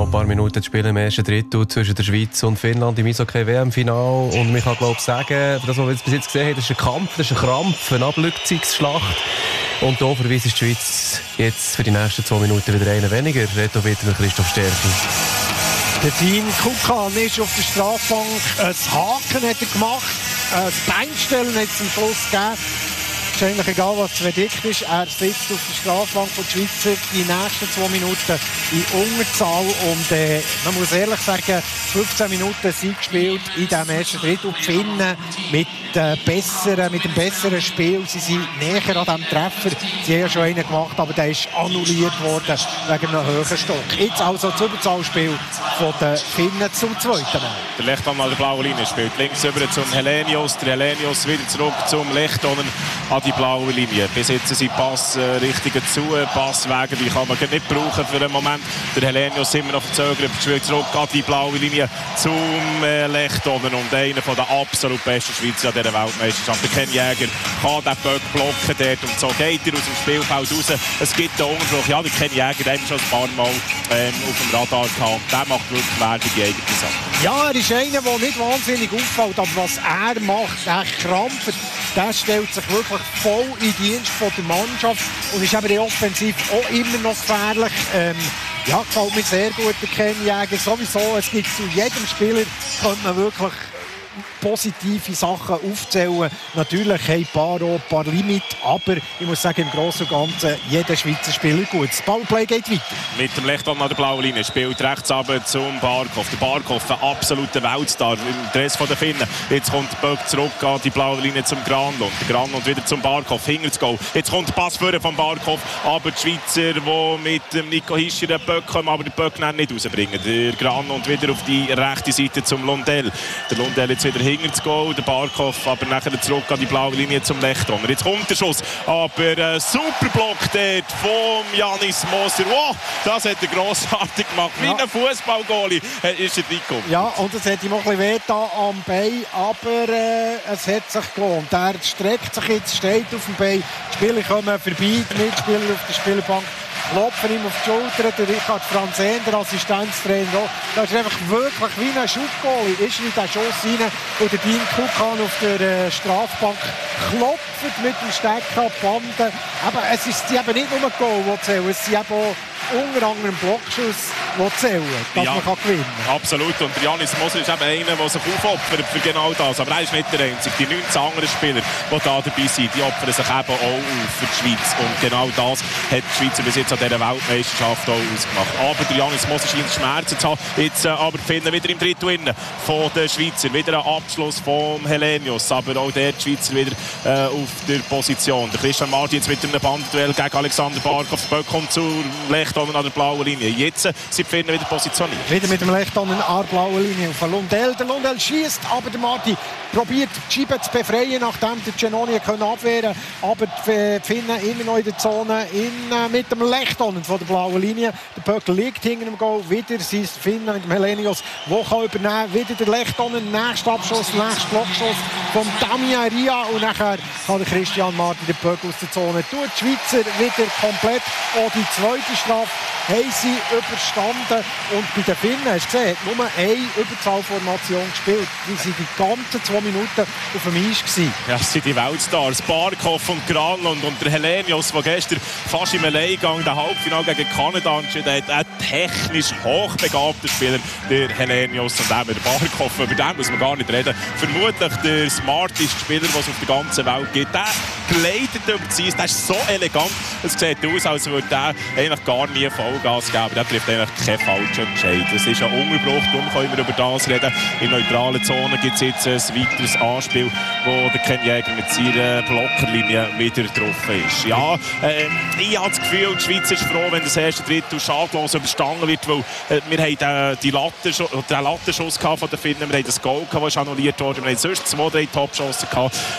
noch ein paar Minuten zu spielen im ersten Drittel zwischen der Schweiz und Finnland im Eishockey-WM-Final. Und man kann, glaube ich, sagen, das, was wir bis jetzt gesehen haben, das ist ein Kampf, das ist ein Krampf, eine Ablückungsschlacht. Und hier verweist die Schweiz jetzt für die nächsten 2 Minuten wieder einen weniger. Reto bitte mit Christoph Stärken. Der Dean Kukan ist auf der Strafbank. Ein Haken hat er gemacht. Ein Beinstellen hat es am Schluss gegeben. Es ist eigentlich egal, was zu verdickt ist. Er sitzt auf der Strafbank von der Schweizer die nächsten 2 Minuten in Unterzahl. Und man muss ehrlich sagen, 15 Minuten sind gespielt in diesem ersten Drittel. Die Finnen mit dem besseren Spiel. Sie sind näher an diesem Treffer. Sie haben ja schon einen gemacht, aber der ist annulliert worden wegen einem hohen Stock. Jetzt also das Überzahlspiel von den Finnen zum zweiten Mal. Der Lechtonen an der blauen Linie spielt links über zum Helenius. Der Helenius wieder zurück zum Lechtonen an die blaue Linie. Bis jetzt sind Pass richtigen zu. Passwege, die kann man nicht brauchen für einen Moment. Der Helenius immer noch verzögert, spielt zurück an die blaue Linie zum Lechtonen. Und einer der absolut besten Schweizer an dieser Weltmeisterschaft, der Ken Jäger, kann den Böck blocken dort. Und so geht er aus dem Spielfeld raus. Es gibt einen Unterbruch. Ja, der Ken Jäger, den haben wir schon ein paar Mal auf dem Radar gehabt. Der macht wirklich Werbung in eigene Sache. Ja, er ist einer, der nicht wahnsinnig auffällt, aber was er macht, er krampft, der stellt sich wirklich voll in Dienst von der Mannschaft und ist eben offensiv auch immer noch gefährlich. Ja, gefällt mir sehr gut, der Ken Jäger. Sowieso, es gibt zu jedem Spieler, könnte man wirklich positive Sachen aufzählen. Natürlich ein paar Limite, aber ich muss sagen, im Großen und Ganzen jeder Schweizer Spieler gut. Das Powerplay geht weiter. Mit dem Lechtonen an der blauen Linie spielt rechts runter zum Barkov. Der Barkov, ein absoluter Weltstar im Dress der Finnen. Jetzt kommt der Böck zurück an die blaue Linie zum Granlund. Der Granlund wieder zum Barkov, hinter das Goal. Jetzt kommt der Pass vor vom Barkov, aber die Schweizer, die mit dem Nico Hischier den Böck kommen, aber den Böck nicht rausbringen. Der Granlund wieder auf die rechte Seite zum Lundell. Der Lundell jetzt wieder hinter das Goal, der Barkov aber nachher zurück an die blaue Linie zum Lechtoner. Jetzt kommt der Schuss, aber super Block dort von Janis Moser. Wow, das hat er grossartig gemacht. Wie ein Fußballgoalie ist er reingekommen. Ja, und es hat ihm auch ein bisschen wehgetan am Bein, aber es hat sich gelohnt. Er streckt sich jetzt, steht auf dem Bein. Die Spieler kommen vorbei, die Mitspieler auf der Spielerbank klopfen ihm auf die Schulter. Der Richard Franzen, der Assistenztrainer, das ist einfach wirklich wie ein Schubgoalie. Ist in den Schuss rein und der Dean Kukan auf der Strafbank klopft mit dem Stecker ab Bande. Aber es ist eben nicht nur ein Goal, das zählt, es sind eben auch unter anderem Blockschuss, die zählen, dass man gewinnen kann. Absolut. Und Janis Moser ist eben einer, der sich aufopfert für genau das. Aber er ist nicht der Einzige. Die 19 anderen Spieler, die da dabei sind, die opfern sich eben auch auf für die Schweiz. Und genau das hat die Schweizer bis jetzt an dieser Weltmeisterschaft auch ausgemacht. Aber der Janis Moser scheint Schmerzen zu haben. Jetzt aber finden wieder im Drittel von den Schweizer. Wieder ein Abschluss vom Helenius. Aber auch der Schweizer wieder auf der Position. Der Christian Marti jetzt mit einem Bandduell gegen Alexander Barkov. Böck kommt zu Lechtonen an der blauen Linie. Jetzt sind die Finnen wieder positioniert. Wieder mit dem Lechtonen an der blauen Linie auf Lundell. Der Lundell schießt, aber der Marti probiert die Scheibe zu befreien, nachdem der Genoni abwehren konnte. Aber die Finnen immer noch in der Zone mit dem Lechtonen von der blauen Linie. Der Böck liegt hinter dem Goal. Wieder sind es Finnen mit dem Helenius, der kann übernehmen. Wieder der Lechtonen, nächster Abschuss, nächster Blockschuss von Damien Ria. Und nachher kann der Christian Marti den Böck aus der Zone tun. Die Schweizer wieder komplett. Auch die zweite Strafe haben sie überstanden. Und bei den Finnen, hast du gesehen, hat nur eine Überzahlformation gespielt. Die sind die ganzen 2 Minuten auf dem Eis gewesen. Ja, das sind die Weltstars. Barkov und Granlund und der Helenius, der gestern fast im Alleingang den Halbfinale gegen Kanada entschieden hat. Ein technisch hochbegabter Spieler, der Helenius und auch der Barkov. Über den muss man gar nicht reden. Vermutlich der smarteste Spieler, den es auf der ganzen Welt gibt. Der gleitet über die Eis, der ist so elegant. Es sieht aus, als würde der eigentlich gar nie Vollgas geben. Aber der trifft eigentlich keinen falschen Entscheid. Es ist ein Unterbruch, darum können wir über das reden. In neutralen Zonen gibt es jetzt ein weiteres Anspiel, wo der Ken Jäger mit seiner Blockerlinie wieder getroffen ist. Ja, ich habe das Gefühl, die Schweiz ist froh, wenn das erste Drittel schadlos überstanden wird, weil wir haben den Lattenschuss von den Finnen, wir haben das Goal, das annulliert wurde, wir haben sonst 2-3 Topchancen gehabt.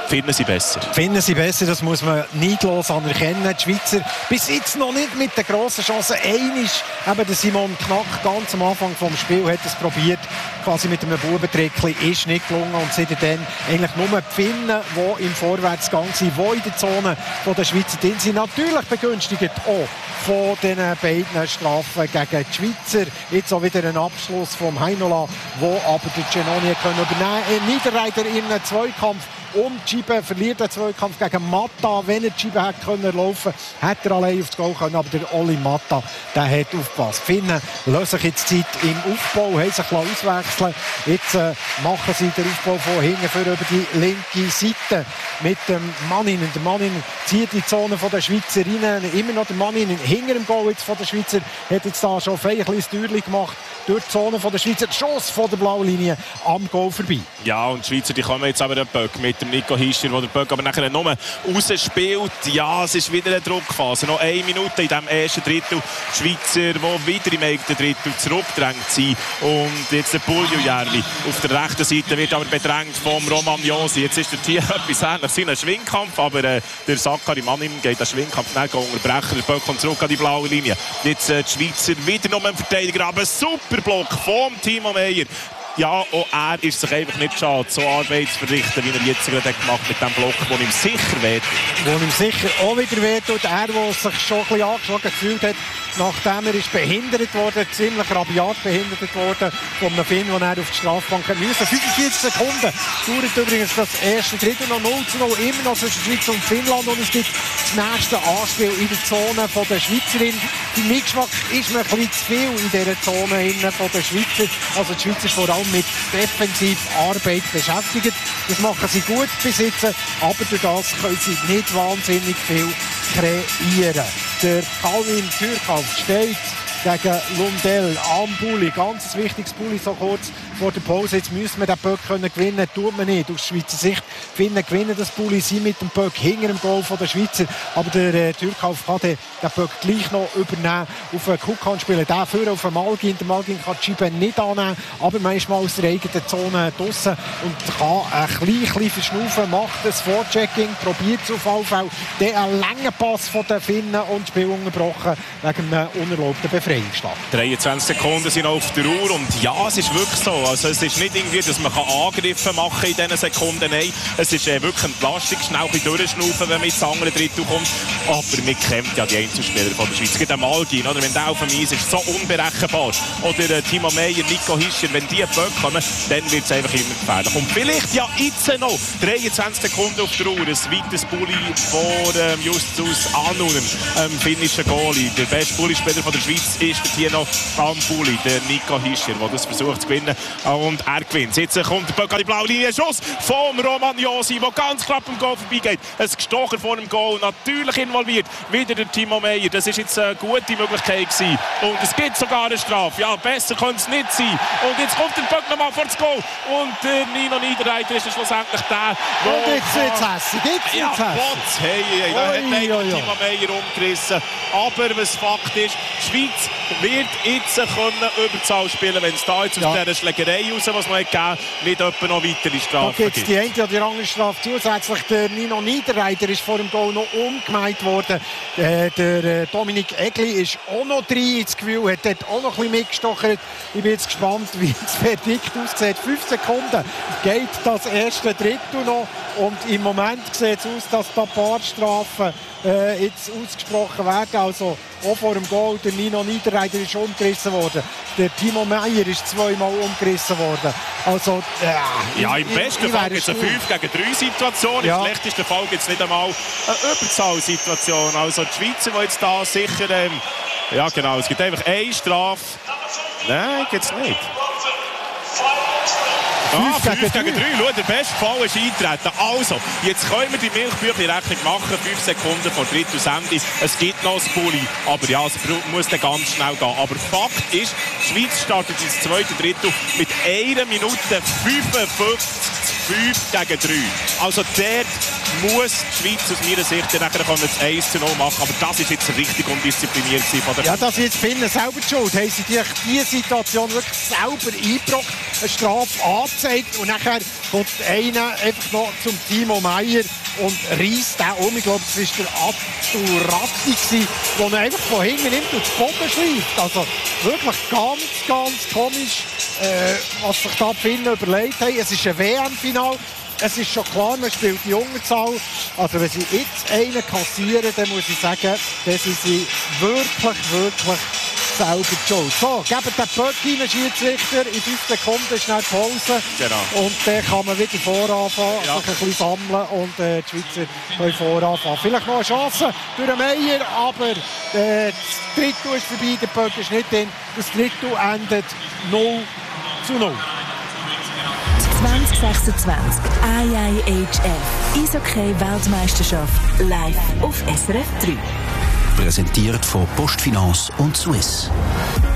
finden sie besser. Finden sie besser, das muss man neidlos anerkennen. Die Schweizer bis jetzt noch nicht mit der grossen Chance. Einisch, eben der Simon Knack ganz am Anfang des Spiels hat es probiert, quasi mit einem Bubentrickli, ist nicht gelungen. Und seitdem eigentlich nur die Finnen, die im Vorwärtsgang sind, die in der Zone von der Schweizer drin sind. Natürlich begünstigt auch von den beiden Strafen gegen die Schweizer. Jetzt auch wieder ein Abschluss vom Heinola, wo aber der Giannoni können übernehmen. Niederreiter in einem Zweikampf um die Scheibe, verliert den Zweikampf gegen Matta. Wenn er die Scheibe hätte können laufen, hätte er allein aufs Goal können. Aber der Oli Matta, der hat aufgepasst. Finnen lassen sich jetzt Zeit im Aufbau, haben sich auswechseln. Jetzt machen sie den Aufbau von hinten für über die linke Seite mit dem Mannin. Der Mannin zieht die Zone von der Schweizer rein. Immer noch der Mannin hinter dem Goal jetzt von der Schweizer. Hat jetzt da schon fein ein kleines Türchen gemacht durch die Zone von der Schweizer. Schuss von der Blaulinie am Goal vorbei. Ja, und die Schweizer, die kommen jetzt aber den Böck mit dem Nico Hischer, der den Böck aber nachher nur rausspielt. Ja, es ist wieder eine Druckphase. Noch 1 Minute in diesem ersten Drittel. Die Schweizer, die wieder im eigenen Drittel zurückgedrängt sind. Und jetzt der Puljujärli auf der rechten Seite wird aber bedrängt vom Roman Josi. Jetzt ist der Tier etwas ähnliches in einem Schwingkampf, aber der Sakari Mannim geht den Schwingkampf nicht unterbrechen. Der Böck kommt zurück an die blaue Linie. Jetzt die Schweizer wieder noch ein Verteidiger, aber super Block vom Timo Meyer. Ja, auch er ist sich einfach nicht schade, so Arbeit zu verrichten, wie er jetzt gerade gemacht hat mit dem Block, der ihm sicher wehtut. Wo ihm sicher auch wieder wehtut. Er, der sich schon ein bisschen angeschlagen gefühlt hat, nachdem er ist behindert wurde, ziemlich rabiat behindert worden, von einem Finn, den er auf die Strafbank hat müssen. 45 Sekunden dauert übrigens das erste Drittel noch 0:0, immer noch zwischen Schweiz und Finnland. Und es gibt das nächste Anspiel in der Zone von der Schweizerin. Für meinen Geschmack ist man ein bisschen zu viel in dieser Zone von der Schweizer. Also die Schweizer vor allem mit Defensivarbeit beschäftigt. Das machen sie gut bis jetzt, aber durch das können sie nicht wahnsinnig viel kreieren. Der Calvin Türkauf steht gegen Lundell am Bulli. Ganz wichtiges Bulli so kurz vor der Pause. Jetzt müssen wir den Böck gewinnen. Tut man nicht. Aus Schweizer Sicht Finnen gewinnen das Bulli. Sie mit dem Böck hinter dem Goal von der Schweizer. Aber der Türkauf kann den Böck gleich noch übernehmen. Auf den Kukan spielen. Der führt auf den Malgin. Der Malgin kann die Scheibe nicht annehmen. Aber manchmal aus der eigenen Zone draussen. Und kann ein bisschen verschnaufen. Macht das Vorchecking. Probiert es auf jeden Fall. Dann einen langen Pass von den Finnen und das Spiel unterbrochen wegen einem unerlaubten Befreiungsschlag. 23 Sekunden sind auf der Uhr und ja, es ist wirklich so. Also es ist nicht irgendwie, dass man Angriffe machen kann in diesen Sekunden. Nein, es ist wirklich eine Entlastung, schnell ein bisschen durchschnaufen, wenn man ins andere Drittel kommt. Aber man kennt ja die Einzelspieler von der Schweiz. Es gibt einen Malgin, oder? Wenn der auf dem Eis ist, so unberechenbar. Oder Timo Meyer, Nico Hischer, wenn die Böcke kommen, dann wird es einfach immer gefährlich. Und vielleicht ja jetzt noch 23 Sekunden auf der Uhr, ein zweites Bulli vor Justus Annunen, finnischen Goalie. Der beste Bulli-Spieler von der Schweiz ist hier noch am Bulli, der Nico Hischer, der das versucht zu gewinnen. Und er gewinnt. Jetzt kommt der Böck an die blaue Linie. Schuss vom Roman Josi, der ganz knapp am Goal vorbeigeht. Ein Gestocher vor dem Goal, natürlich involviert. Wieder der Timo Meyer. Das war jetzt eine gute Möglichkeit gewesen. Und es gibt sogar eine Strafe. Ja, besser könnte es nicht sein. Und jetzt kommt der Böck nochmal vor das Goal. Und der Nino Niederreiter ist schlussendlich der, und jetzt wird's hässlich. Ja, Botz. Hey, da hat Timo Meyer umgerissen. Aber was Fakt ist, die Schweiz wird jetzt können Überzahl spielen, wenn es da jetzt aus dieser Schlägerei raus, was man gegeben nicht etwa noch weitere Strafen gibt. Die eine oder die andere Strafe zusätzlich. Der Nino Niederreiter ist vor dem Goal noch umgemeint worden. Der Dominik Egli ist auch noch drin ins Gefühl, hat dort auch noch ein bisschen mitgestochert. Ich bin jetzt gespannt, wie das Verdikt aussieht. 5 Sekunden geht das erste Drittel noch. Und im Moment sieht es aus, dass da ein paar Strafen jetzt ausgesprochen werden. Also auch vor dem Goal, der Nino Niederreiter ist umgerissen worden. Der Timo Meyer ist 2-mal umgerissen worden. Also, ja, im besten Fall gibt es eine 5-gegen-3-Situation. Im schlechtesten Fall gibt es nicht einmal eine Überzahlsituation. Also die Schweizer, die jetzt da sicher... ja genau, es gibt einfach eine Strafe. Nein, gibt es nicht. 5 gegen 3. Schau, der beste Fall ist eintreten. Also, jetzt können wir die Milchbüchli-Rechnung machen. 5 Sekunden vor Drittelende. Es gibt noch das Bulli. Aber ja, es muss dann ganz schnell gehen. Aber Fakt ist, die Schweiz startet ins zweite Drittel mit 1 Minute 55 5 gegen 3. Also dort muss die Schweiz aus meiner Sicht dann nachher das 1:0 machen. Aber das ist jetzt richtig undiszipliniert von der... Ja, das ist jetzt Finnen selber die Schuld. Haben sie diese Situation wirklich selber eingebrockt, eine Strafe angezeigt und nachher kommt einer einfach noch zum Timo Meyer und reißt den um. Ich glaube, das war der Abdurati, der ihn einfach von hinten nimmt und den Boden schleift. Also wirklich ganz, ganz komisch, was sich da die Finnen überlegt haben. Es ist ein WM-Final. Es ist schon klar, man spielt die Unterzahl. Also wenn sie jetzt einen kassieren, dann muss ich sagen, dann sind sie wirklich selber schuld. So, geben den Böck rein, Schiedsrichter. In 5 Sekunden ist dann Pause. Genau. Und dann kann man wieder voranfangen, sich ein bisschen sammeln und die Schweizer können voranfangen. Vielleicht noch eine Chance durch den Meier, aber das Drittel ist vorbei, der Böck ist nicht drin. Das Drittel endet 0:0. 2026 IIHF Eishockey-Weltmeisterschaft live auf SRF 3. Präsentiert von Postfinance und Swiss.